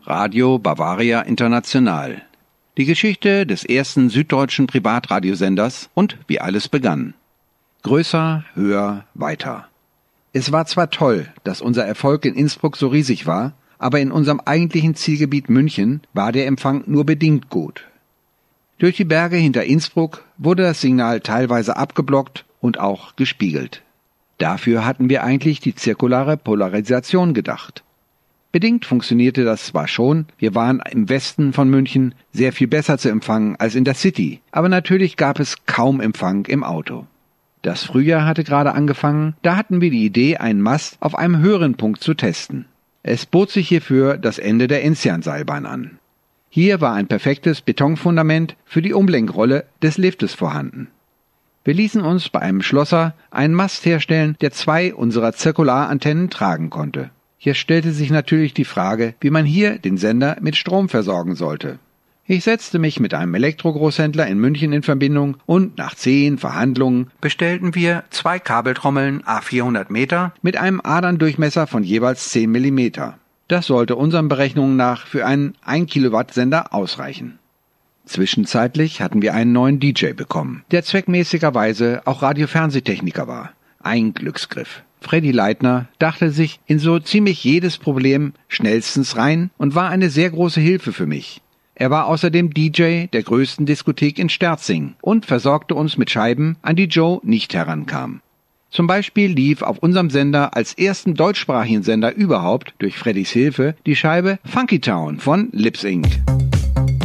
Radio Bavaria International. Die Geschichte des ersten süddeutschen Privatradiosenders und wie alles begann. Größer, höher, weiter. Es war zwar toll, dass unser Erfolg in Innsbruck so riesig war, aber in unserem eigentlichen Zielgebiet München war der Empfang nur bedingt gut. Durch die Berge hinter Innsbruck wurde das Signal teilweise abgeblockt und auch gespiegelt. Dafür hatten wir eigentlich die zirkulare Polarisation gedacht. Bedingt funktionierte das zwar schon, wir waren im Westen von München sehr viel besser zu empfangen als in der City, aber natürlich gab es kaum Empfang im Auto. Das Frühjahr hatte gerade angefangen, da hatten wir die Idee, einen Mast auf einem höheren Punkt zu testen. Es bot sich hierfür das Ende der Enzianseilbahn an. Hier war ein perfektes Betonfundament für die Umlenkrolle des Liftes vorhanden. Wir ließen uns bei einem Schlosser einen Mast herstellen, der 2 unserer Zirkularantennen tragen konnte. Hier stellte sich natürlich die Frage, wie man hier den Sender mit Strom versorgen sollte. Ich setzte mich mit einem Elektrogroßhändler in München in Verbindung und nach 10 Verhandlungen bestellten wir 2 Kabeltrommeln A400 Meter mit einem Aderndurchmesser von jeweils 10 Millimeter. Das sollte unseren Berechnungen nach für einen 1 Kilowatt Sender ausreichen. Zwischenzeitlich hatten wir einen neuen DJ bekommen, der zweckmäßigerweise auch Radio-Fernsehtechniker war. Ein Glücksgriff. Freddy Leitner dachte sich in so ziemlich jedes Problem schnellstens rein und war eine sehr große Hilfe für mich. Er war außerdem DJ der größten Diskothek in Sterzing und versorgte uns mit Scheiben, an die Joe nicht herankam. Zum Beispiel lief auf unserem Sender als ersten deutschsprachigen Sender überhaupt durch Freddys Hilfe die Scheibe Funky Town von Lips Inc.